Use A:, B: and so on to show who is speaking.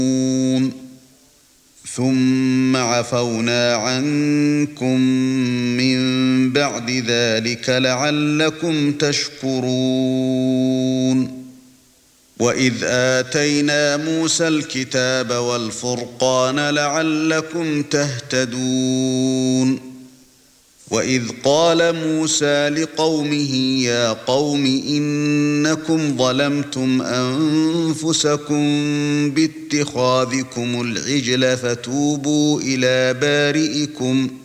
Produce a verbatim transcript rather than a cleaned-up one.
A: ثُمَّ عَفَوْنَا عَنكُم مِّن بَعْدِ ذَلِكَ لَعَلَّكُمْ تَشْكُرُونَ وَإِذْ آتَيْنَا مُوسَى الْكِتَابَ وَالْفُرْقَانَ لَعَلَّكُمْ تَهْتَدُونَ وَإِذْ قَالَ مُوسَى لِقَوْمِهِ يَا قَوْمِ إِنَّكُمْ ظَلَمْتُمْ أَنفُسَكُمْ بِاتِّخَاذِكُمُ الْعِجْلَ فَتُوبُوا إِلَى بَارِئِكُمْ